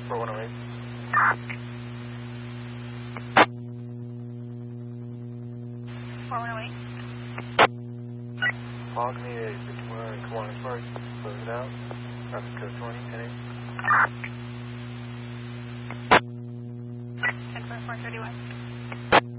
4108. Fog me 51 in Kiwanis Park. Close it out. Traffic code 20, 10-8.